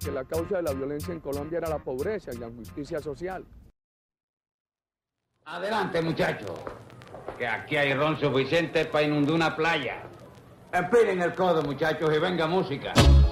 que la causa de la violencia en Colombia era la pobreza y la injusticia social. Adelante, muchachos, que aquí hay ron suficiente para inundar una playa. Empiren el codo, muchachos, y venga música.